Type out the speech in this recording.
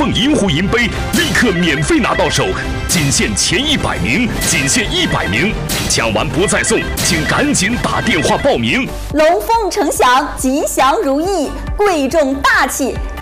凤银壶银杯立刻免费拿到手，仅限前100名，仅限100名，抢完不再送，请赶紧打电话报名。 龙凤呈祥，吉祥如意，贵重大气。